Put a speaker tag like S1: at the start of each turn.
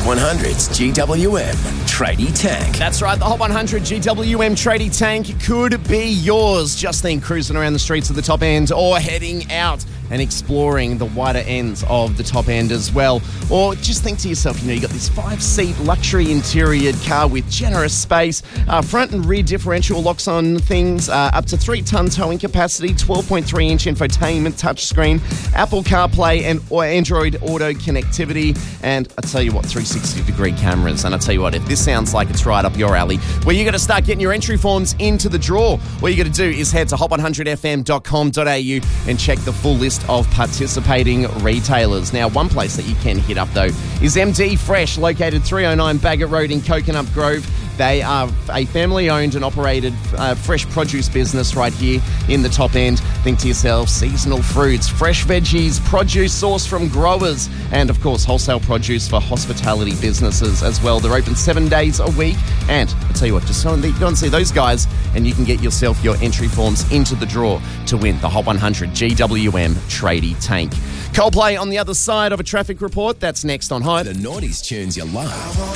S1: 100's GWM Tradie Tank.
S2: That's right, the Hot 100 GWM Tradie Tank could be yours. Just think cruising around the streets of the top end or heading out and exploring the wider ends of the top end as well. Or just think to yourself, you got this 5-seat luxury interior car with generous space, front and rear differential locks on things, up to 3-ton towing capacity, 12.3-inch infotainment touchscreen, Apple CarPlay and Android Auto connectivity, and I tell you what, 360-degree cameras. And I tell you what, if this sounds like it's right up your alley, well, you got to start getting your entry forms into the draw. What you got to do is head to hot100fm.com.au and check the full list of participating retailers. Now, one place that you can hit up, though, is MD Fresh, located 309 Baggett Road in Coconut Grove. They are a family-owned and operated fresh produce business right here in the top end. Think to yourself, seasonal fruits, fresh veggies, produce sourced from growers, and, of course, wholesale produce for hospitality businesses as well. They're open 7 days a week. And I'll tell you what, just go and see those guys and you can get yourself your entry forms into the draw to win the Hot 100 GWM Tradie Tank. Coldplay on the other side of a traffic report. That's next on Hot.
S1: The 90s tunes you love.